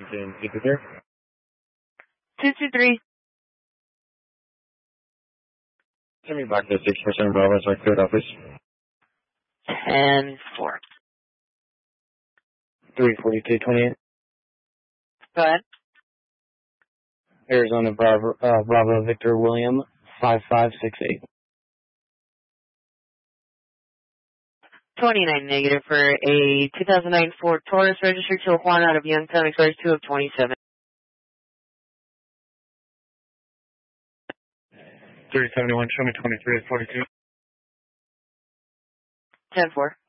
Washington, Jupiter. 223. Send me back to 6% Bravo, North Code office. 10-4. 34228. Go ahead. Arizona Bravo Victor William 5568. 29 negative for a 2009 Ford Taurus registered to Juan out of Youngstown, expires 2 of 27. 371, show me 23 42. 10-4.